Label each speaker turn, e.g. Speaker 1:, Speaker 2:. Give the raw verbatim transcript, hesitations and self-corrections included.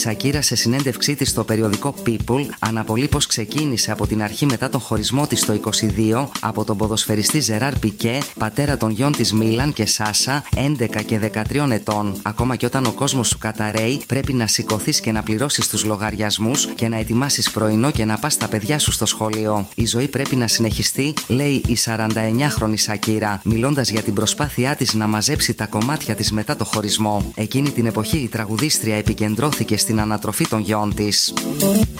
Speaker 1: Σακύρα σε συνέντευξή της στο περιοδικό People αναπολύει πως ξεκίνησε από την αρχή μετά τον χωρισμό της το είκοσι δύο από τον ποδοσφαιριστή Ζεράρ Πικέ, πατέρα των γιών της Μίλαν και Σάσα, έντεκα και δεκατρία ετών. Ακόμα και όταν ο κόσμος σου καταραίει, πρέπει να σηκωθείς και να πληρώσεις τους λογαριασμούς και να ετοιμάσεις πρωινό και να πας τα παιδιά σου στο σχολείο. Η ζωή πρέπει να συνεχιστεί, λέει η σαρανταεννιάχρονη Σακύρα, μιλώντας για την προσπάθειά της να μαζέψει τα κομμάτια της μετά το χωρισμό. Εκείνη την εποχή η τραγουδίστρια επικεντρώθηκε στην ανατροφή των γιών της.